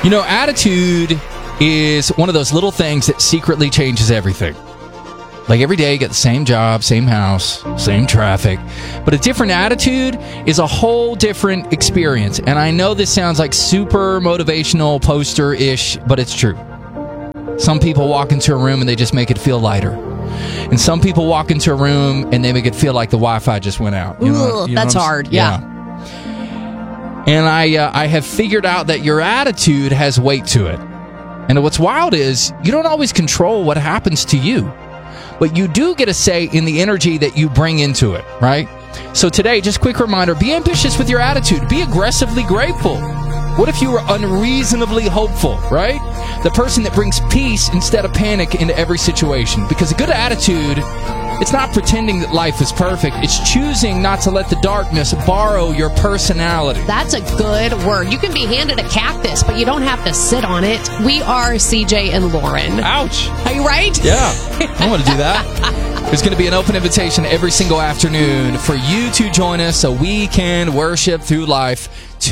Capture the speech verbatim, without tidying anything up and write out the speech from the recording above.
You know, attitude is one of those little things that secretly changes everything. Like every day, you get the same job, same house, same traffic. But a different attitude is a whole different experience. And I know this sounds like super motivational poster-ish, but it's true. Some people walk into a room and they just make it feel lighter. And some people walk into a room and they make it feel like the Wi-Fi just went out. You know, Ooh, you know that's hard, yeah. yeah. And I, uh, I have figured out that your attitude has weight to it. And what's wild is you don't always control what happens to you. But you do get a say in the energy that you bring into it, right? So today, just quick reminder, be ambitious with your attitude. Be aggressively grateful. What if you were unreasonably hopeful, right? The person that brings peace instead of panic into every situation. Because a good attitude, it's not pretending that life is perfect. It's choosing not to let the darkness borrow your personality. That's a good word. You can be handed a cactus, but you don't have to sit on it. We are C J and Lauren. Ouch. Are you right? Yeah. I want to do that. There's going to be an open invitation every single afternoon for you to join us so we can worship through life.